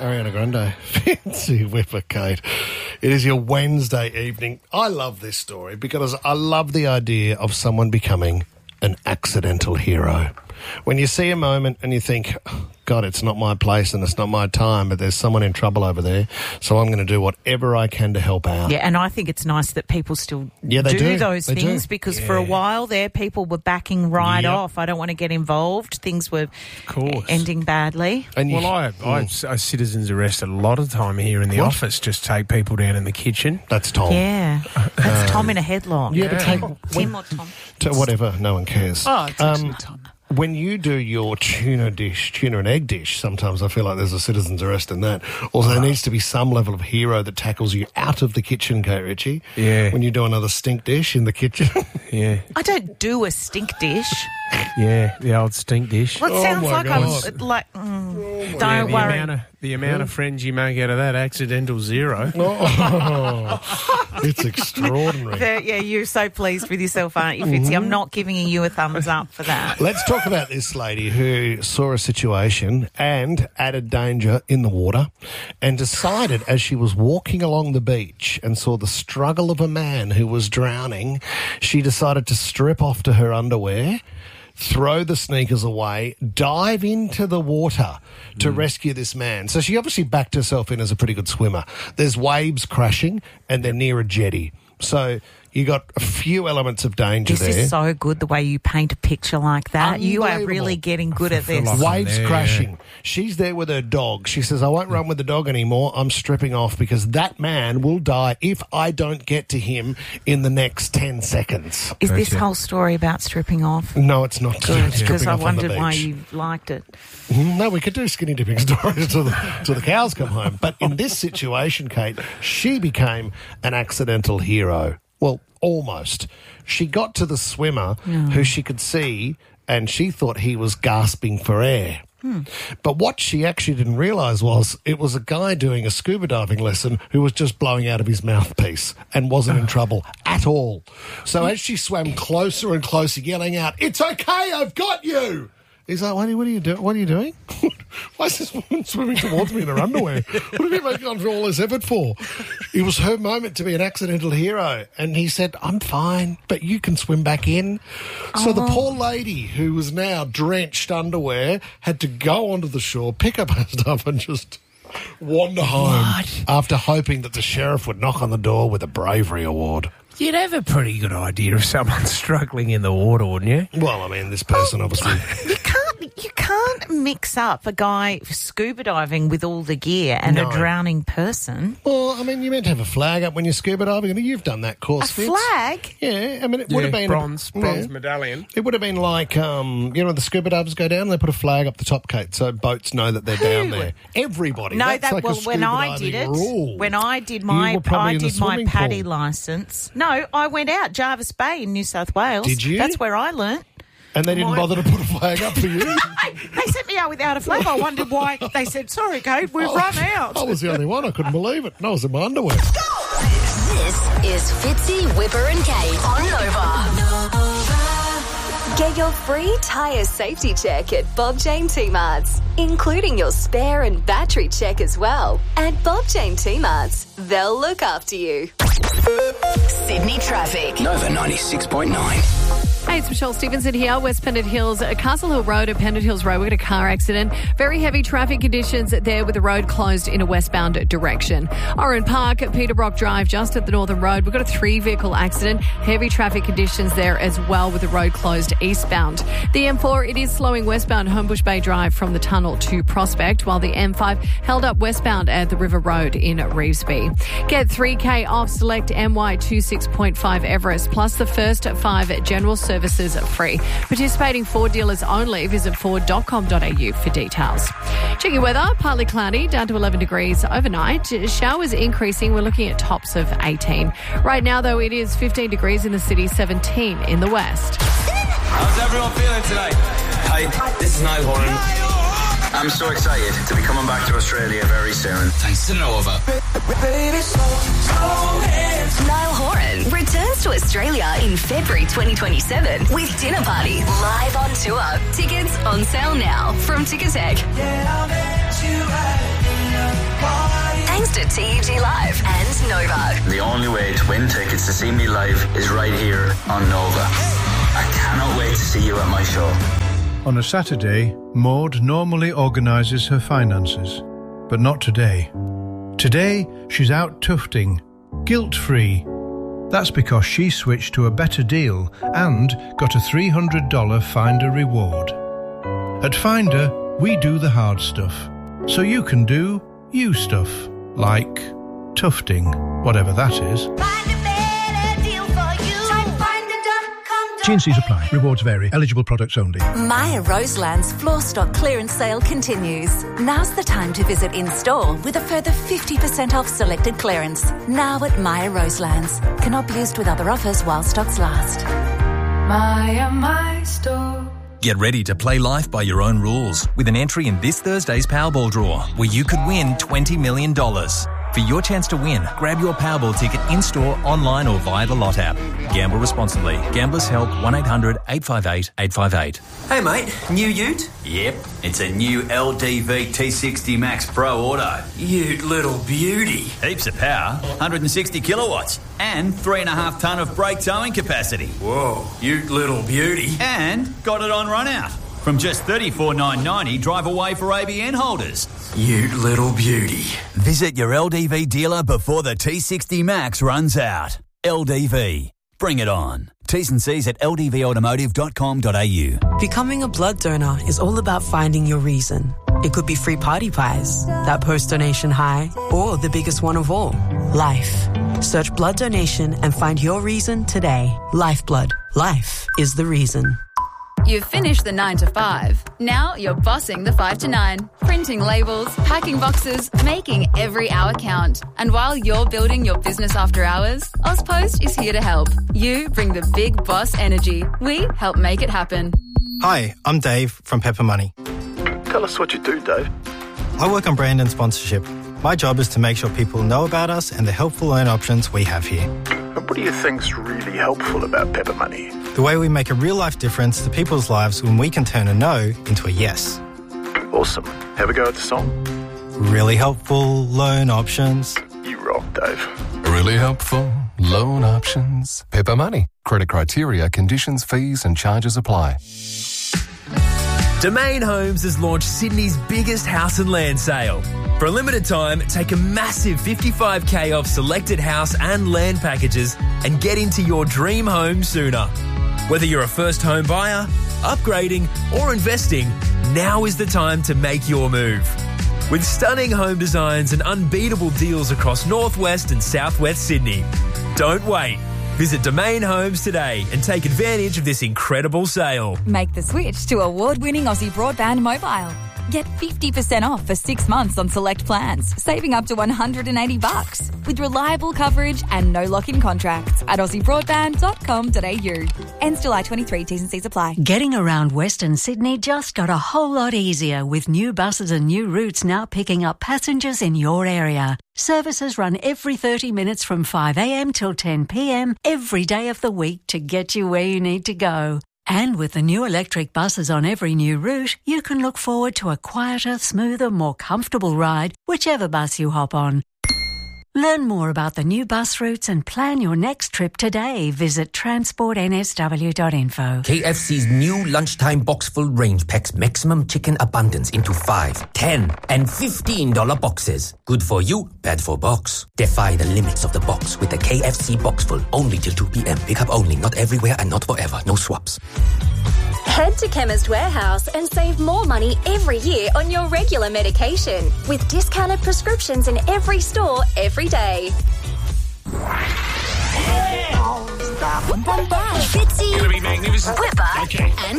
Ariana Grande, Fitzy Whipper, Kate. It is your Wednesday evening. I love this story because I love the idea of someone becoming an accidental hero. When you see a moment and you think, oh, God, it's not my place and it's not my time, but there's someone in trouble over there, so I'm going to do whatever I can to help out. Yeah, and I think it's nice that people still do those things because for a while there, people were backing off. I don't want to get involved. Things were ending badly. And I citizens arrest a lot of time here in the office, just take people down in the kitchen. That's Tom. Yeah, that's Tom in a headlock. Yeah, Tim or Tom. Whatever, no one cares. Oh, it's actually Tom. When you do your tuna and egg dish, sometimes I feel like there's a citizen's arrest in that. Also, there needs to be some level of hero that tackles you out of the kitchen, Kate Ritchie. Yeah. When you do another stink dish in the kitchen. Yeah. I don't do a stink dish. Yeah, the old stink dish. Well, it sounds like God. I'm like, don't worry. The amount of friends you make out of that, accidental zero. It's extraordinary. You're so pleased with yourself, aren't you, Fitzy? I'm not giving you a thumbs up for that. Let's talk about this lady who saw a situation and added danger in the water and decided as she was walking along the beach and saw the struggle of a man who was drowning, she decided to strip off to her underwear, throw the sneakers away, dive into the water to rescue this man. So she obviously backed herself in as a pretty good swimmer. There's waves crashing and they're near a jetty. So you got a few elements of danger there. This is so good, the way you paint a picture like that. You are really getting good at this. Like waves crashing. She's there with her dog. She says, I won't run with the dog anymore. I'm stripping off because that man will die if I don't get to him in the next 10 seconds. Is this whole story about stripping off? No, it's not. Because I wondered why you liked it. No, we could do skinny dipping stories till the cows come home. But in this situation, Kate, she became an accidental hero. Well, almost. She got to the swimmer who she could see and she thought he was gasping for air. But what she actually didn't realise was it was a guy doing a scuba diving lesson who was just blowing out of his mouthpiece and wasn't in trouble at all. So as she swam closer and closer, yelling out, "It's okay, I've got you!" He's like, what are you doing? What are you doing? Why is this woman swimming towards me in her underwear? What have you made gone through all this effort for? It was her moment to be an accidental hero. And he said, I'm fine, but you can swim back in. So the poor lady, who was now drenched underwear, had to go onto the shore, pick up her stuff and just wander home after hoping that the sheriff would knock on the door with a bravery award. You'd have a pretty good idea of someone struggling in the water, wouldn't you? Well, I mean, this person obviously... You can't mix up a guy scuba diving with all the gear and a drowning person. Well, I mean, you meant to have a flag up when you're scuba diving. I mean, you've done that course, Fitz. Flag? Yeah, I mean, it would have been... Bronze medallion. It would have been like, the scuba divers go down and they put a flag up the top, Kate, so boats know that they're down there. Everybody. No, That's like a when I did it, rule. when I did my paddy licence. No, I went out Jarvis Bay in New South Wales. Did you? That's where I learnt. And they didn't bother to put a flag up for you? They sent me out without a flag. I wondered why. They said, sorry, Kate, we've run out. I was the only one. I couldn't believe it. And I was in my underwear. This is Fitzy, Whipper and Kate on Nova. Get your free tyre safety check at Bob Jane T-Marts, including your spare and battery check as well. At Bob Jane T-Marts, they'll look after you. Sydney traffic. Nova 96.9. Hey, it's Michelle Stevenson here, West Pennant Hills, Castle Hill Road at Pennant Hills Road. We got a car accident. Very heavy traffic conditions there with the road closed in a westbound direction. Oran Park, Peterbrock Drive, just at the Northern Road. We've got a 3-vehicle accident. Heavy traffic conditions there as well with the road closed eastbound. The M4, it is slowing westbound Homebush Bay Drive from the tunnel to Prospect, while the M5 held up westbound at the River Road in Revesby. Get 3K off select MY26.5 Everest, plus the first 5 general services free. Participating Ford dealers only. Visit Ford.com.au for details. Checking weather, partly cloudy, down to 11 degrees overnight. Showers increasing. We're looking at tops of 18. Right now, though, it is 15 degrees in the city, 17 in the west. How's everyone feeling tonight? Hi, this is Niall Horan. I'm so excited to be coming back to Australia very soon. Thanks to Nova. Niall Horan returns to Australia in February 2027 with Dinner Party live on tour. Tickets on sale now from Ticketek. Yeah, I'll bet you Nova. The only way to win tickets to see me live is right here on Nova. I cannot wait to see you at my show. On a Saturday, Maud normally organises her finances, but not today. Today, she's out tufting, guilt-free. That's because she switched to a better deal and got a $300 Finder reward. At Finder, we do the hard stuff, so you can do you stuff, like tufting, whatever that is. T&Cs apply. Rewards vary. Eligible products only. Maya Roseland's floor stock clearance sale continues. Now's the time to visit in-store with a further 50% off selected clearance. Now at Maya Roseland's. Cannot be used with other offers while stocks last. Maya, my store. Get ready to play life by your own rules with an entry in this Thursday's Powerball draw where you could win $20 million. For your chance to win, grab your Powerball ticket in-store, online or via the Lot app. Gamble responsibly. Gamblers Help 1-800-858-858. Hey mate, new ute? Yep, it's a new LDV T60 Max Pro Auto. Ute little beauty. Heaps of power, 160 kilowatts and 3.5 tonne of brake towing capacity. Whoa, ute little beauty. And got it on run out. From just $34,990 drive away for ABN holders. You little beauty. Visit your LDV dealer before the T60 Max runs out. LDV. Bring it on. T's and C's at ldvautomotive.com.au. Becoming a blood donor is all about finding your reason. It could be free party pies, that post-donation high, or the biggest one of all, life. Search blood donation and find your reason today. Lifeblood. Life is the reason. You've finished the 9 to 5. Now you're bossing the 5 to 9. Printing labels, packing boxes, making every hour count. And while you're building your business after hours, Ozpost is here to help. You bring the big boss energy. We help make it happen. Hi, I'm Dave from Pepper Money. Tell us what you do, Dave. I work on brand and sponsorship. My job is to make sure people know about us and the helpful loan options we have here. And what do you think's really helpful about Pepper Money? The way we make a real-life difference to people's lives when we can turn a no into a yes. Awesome. Have a go at the song. Really helpful loan options. You rock, Dave. Really helpful loan options. Pepper Money. Credit criteria, conditions, fees and charges apply. Domain Homes has launched Sydney's biggest house and land sale. For a limited time, take a massive $55,000 off selected house and land packages and get into your dream home sooner. Whether you're a first home buyer, upgrading or investing, now is the time to make your move. With stunning home designs and unbeatable deals across northwest and southwest Sydney. Don't wait. Visit Domain Homes today and take advantage of this incredible sale. Make the switch to award-winning Aussie Broadband Mobile. Get 50% off for 6 months on select plans, saving up to $180 with reliable coverage and no lock-in contracts at aussiebroadband.com.au. Ends July 23. T's and C's apply. Getting around Western Sydney just got a whole lot easier with new buses and new routes now picking up passengers in your area. Services run every 30 minutes from 5 a.m. till 10 p.m. every day of the week to get you where you need to go. And with the new electric buses on every new route, you can look forward to a quieter, smoother, more comfortable ride, whichever bus you hop on. Learn more about the new bus routes and plan your next trip today. Visit transportnsw.info. KFC's new lunchtime box full range packs maximum chicken abundance into 5, 10 and $15 boxes. Good for you, bad for box. Defy the limits of the box with the KFC box full. Only till 2 p.m. Pick up only, not everywhere and not forever. No swaps. Head to Chemist Warehouse and save more money every year on your regular medication with discounted prescriptions in every store every day. Fitzy, Gonna be magnificent. Whipper, okay. and